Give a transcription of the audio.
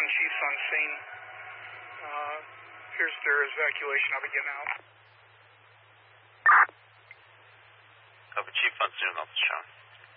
Chief's on scene. Here's their evacuation. I'll be getting out. Copy, Chief on scene, off the shot.